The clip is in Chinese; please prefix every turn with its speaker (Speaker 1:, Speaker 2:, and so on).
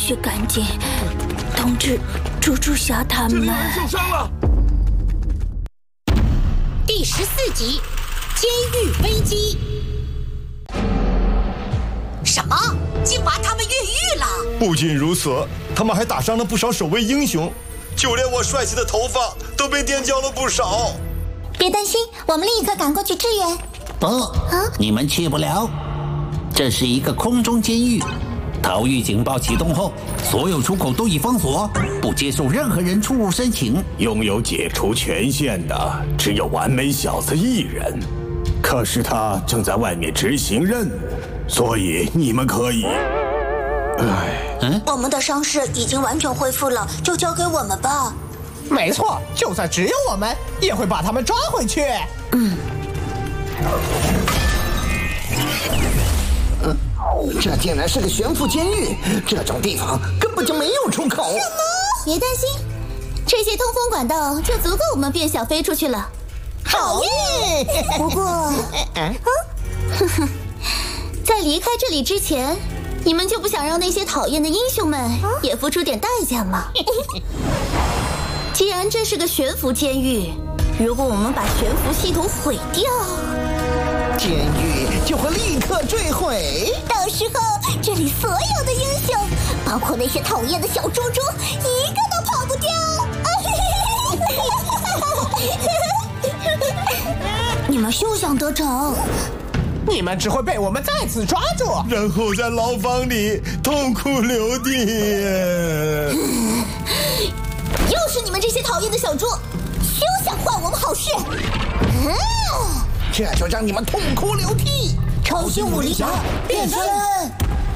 Speaker 1: 须赶紧通知猪猪侠他们。
Speaker 2: 受伤了。
Speaker 3: 第14集，监狱危机。什么？竟把他们越狱了？
Speaker 4: 不仅如此，他们还打伤了不少守卫英雄，就连我帅气的头发都被电焦了不少。
Speaker 5: 别担心，我们立刻赶过去支援。
Speaker 6: 不，你们去不了。这是一个空中监狱，逃狱警报启动后，所有出口都已封锁，不接受任何人出入申请。
Speaker 2: 拥有解除权限的只有完美小子一人，可是他正在外面执行任务，所以你们可以。
Speaker 5: 我们的伤势已经完全恢复了，就交给我们吧。
Speaker 7: 没错，就算只有我们，也会把他们抓回去。
Speaker 8: 这竟然是个悬浮监狱，这种地方根本就没有出口。
Speaker 5: 什么？别担心，这些通风管道就足够我们变小飞出去了。
Speaker 7: 好耶！
Speaker 5: 不过，在离开这里之前，你们就不想让那些讨厌的英雄们也付出点代价吗？既然这是个悬浮监狱，如果我们把悬浮系统毁掉，
Speaker 8: 监狱就会立刻坠毁。
Speaker 5: 到时候这里所有的英雄，包括那些讨厌的小猪猪，一个都跑不掉。你们休想得逞！
Speaker 7: 你们只会被我们再次抓住，
Speaker 4: 然后在牢房里痛哭流涕。
Speaker 5: 又是你们这些讨厌的小猪，休想坏我们好事！
Speaker 8: 这就让你们痛哭流涕！
Speaker 5: 超新武林侠变身！